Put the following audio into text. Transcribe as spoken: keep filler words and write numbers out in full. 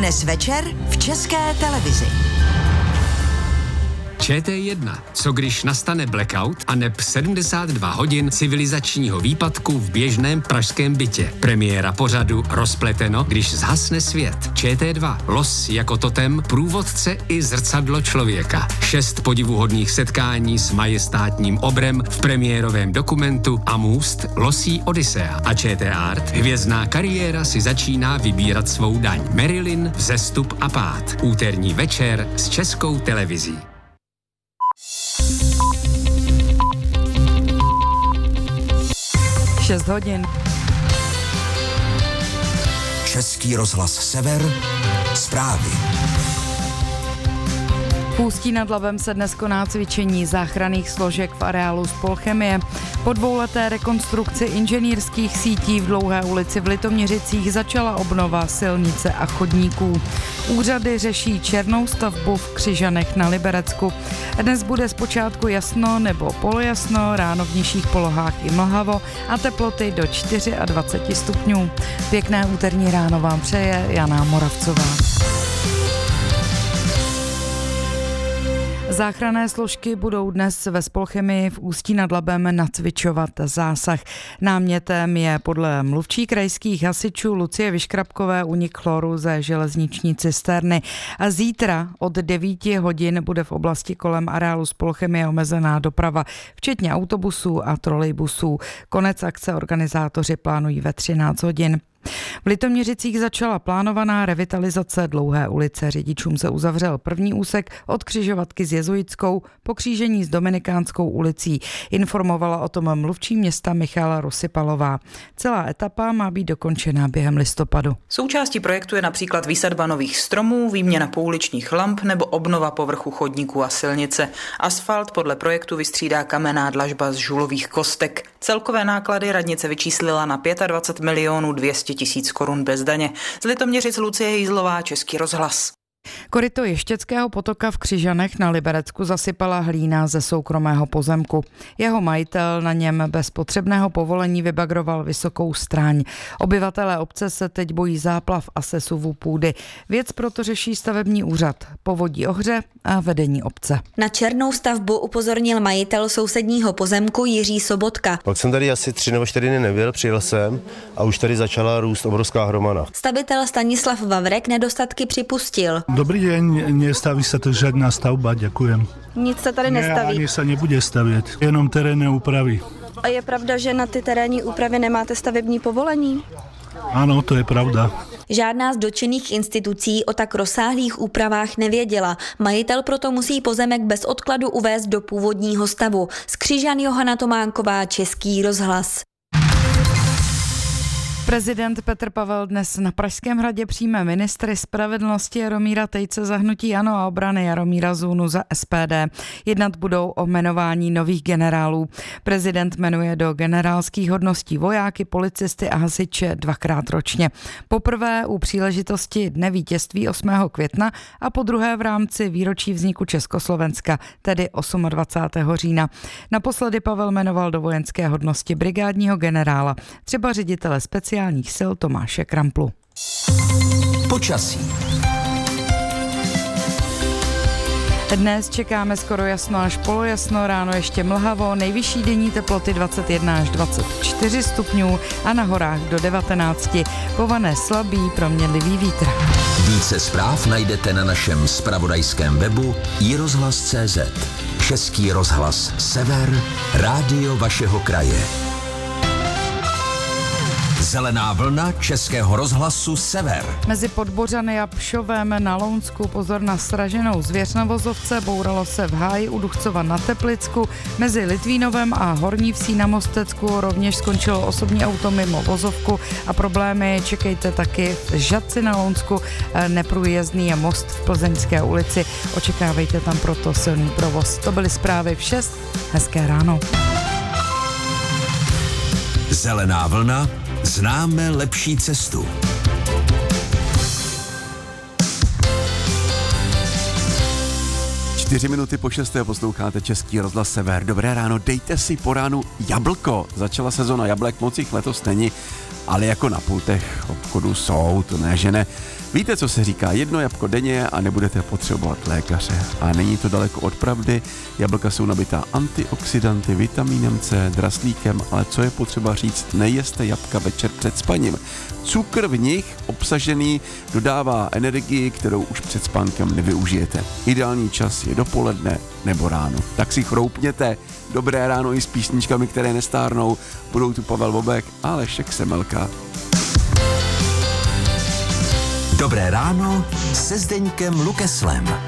Dnes večer v České televizi. Č T jedna. Co když nastane blackout a neb sedmdesát dva hodin civilizačního výpadku v běžném pražském bytě. Premiéra pořadu Rozpleteno, když zhasne svět. Č T dva. Los jako totem, průvodce i zrcadlo člověka. Šest podivuhodných setkání s majestátním obrem v premiérovém dokumentu Amust losí Odisea. A Č T Art. Hvězdná kariéra si začíná vybírat svou daň. Marilyn, vzestup a pád. Úterní večer s Českou televizí. šest hodin. Český rozhlas Sever. Zprávy. V Ústí nad Labem se dnes koná cvičení záchranných složek v areálu Spolchemie. Po dvouleté rekonstrukci inženýrských sítí v Dlouhé ulici v Litoměřicích začala obnova silnice a chodníků. Úřady řeší černou stavbu v Křižanech na Liberecku. Dnes bude zpočátku jasno nebo polojasno, ráno v nižších polohách i mlhavo a teploty do dvacet čtyři stupňů. Pěkné úterní ráno vám přeje Jana Moravcová. Záchranné složky budou dnes ve Spolchemii v Ústí nad Labem nacvičovat zásah. Námětem je podle mluvčí krajských hasičů Lucie Vyškrabkové únik chloru ze železniční cisterny. A zítra od devíti hodin bude v oblasti kolem areálu Spolchemie omezená doprava, včetně autobusů a trolejbusů. Konec akce organizátoři plánují ve třináct hodin. V Litoměřicích začala plánovaná revitalizace Dlouhé ulice. Řidičům se uzavřel první úsek od křižovatky s Jezuitskou po křížení s Dominikánskou ulicí. Informovala o tom mluvčí města Michála Rosypalová. Celá etapa má být dokončená během listopadu. Součástí projektu je například výsadba nových stromů, výměna pouličních lamp nebo obnova povrchu chodníků a silnice. Asfalt podle projektu vystřídá kamenná dlažba z žulových kostek. Celkové náklady radnice vyčíslila na dvacet pět milionů dvě stě tisíc korun bez daně. Z Litoměřic Lucie Hejzlová, Český rozhlas. Koryto Ještěckého potoka v Křižanech na Liberecku zasypala hlína ze soukromého pozemku. Jeho majitel na něm bez potřebného povolení vybagroval vysokou stráň. Obyvatelé obce se teď bojí záplav a sesuvu půdy. Věc proto řeší stavební úřad, povodí Ohře a vedení obce. Na černou stavbu upozornil majitel sousedního pozemku Jiří Sobotka. Pak jsem tady asi tři nebo čtyři dny nebyl, přijel jsem a už tady začala růst obrovská hromada. Stavitel Stanislav Vavrek nedostatky připustil. Dobrý deň, nestaví sa tu žiadna stavba, ďakujem. Nic se tady nestaví. Ne, ani sa nebude stavět, jenom terénné úpravy. A je pravda, že na ty terénní úpravy nemáte stavební povolení? Ano, to je pravda. Žádná z dotčených institucí o tak rozsáhlých úpravách nevěděla. Majitel proto musí pozemek bez odkladu uvést do původního stavu. Z Křižan Johana Tománková, Český rozhlas. Prezident Petr Pavel dnes na Pražském hradě přijme ministry spravedlnosti Jaromíra Tejce za hnutí ANO a obrany Jaromíra Zůnu za S P D. Jednat budou o jmenování nových generálů. Prezident jmenuje do generálských hodností vojáky, policisty a hasiče dvakrát ročně. Poprvé u příležitosti Dne vítězství osmého května a po druhé v rámci výročí vzniku Československa, tedy dvacátého osmého října. Naposledy Pavel jmenoval do vojenské hodnosti brigádního generála, třeba ředitele speciální sil Tomáše Kramplu. Počasí. Dnes čekáme skoro jasno až polojasno, ráno ještě mlhavo, nejvyšší denní teploty dvacet jedna až dvacet čtyři stupňů a na horách do devatenáct. Povane slabý proměnlivý vítr. Více zpráv najdete na našem zpravodajském webu i rozhlas tečka cé zet. Český rozhlas Sever, rádio vašeho kraje. Zelená vlna Českého rozhlasu Sever. Mezi Podbořany a Pšovem na Lounsku pozor na sraženou zvěř na vozovce, bouralo se v háji u Duchcova na Teplicku, mezi Litvínovem a Horní Vsí na Mostecku rovněž skončilo osobní auto mimo vozovku a problémy čekejte taky v Žadci na Lounsku, neprůjezdný je most v Plzeňské ulici, očekávejte tam proto silný provoz. To byly zprávy v šest, hezké ráno. Zelená vlna, známe lepší cestu. Čtyři minuty po šesté posloucháte Český rozhlas Sever. Dobré ráno, dejte si po ránu jablko. Začala sezona jablek, moc jich letos není, ale jako na pultech obchodu jsou, to ne, že ne. Víte, co se říká, jedno jabko denně a nebudete potřebovat lékaře. A není to daleko od pravdy, jablka jsou nabitá antioxidanty, vitamínem C, draslíkem, ale co je potřeba říct, nejeste jabka večer před spaním. Cukr v nich obsažený dodává energii, kterou už před spánkem nevyužijete. Ideální čas je dopoledne nebo ráno. Tak si chroupněte. Dobré ráno i s písničkami, které nestárnou. Budou tu Pavel Bobek a Lešek Semelka. Dobré ráno se Zdeňkem Lukeslem.